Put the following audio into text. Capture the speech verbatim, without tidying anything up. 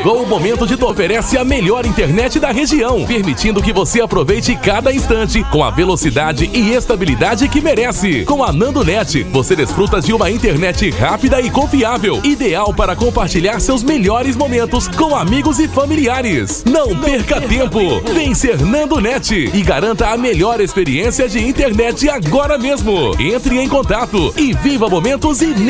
Chegou o momento de tu oferece a melhor internet da região, permitindo que você aproveite cada instante com a velocidade e estabilidade que merece. Com a NandoNet, você desfruta de uma internet rápida e confiável, ideal para compartilhar seus melhores momentos com amigos e familiares. Não, Não perca, perca tempo. tempo! Vem ser NandoNet e garanta a melhor experiência de internet agora mesmo. Entre em contato e viva momentos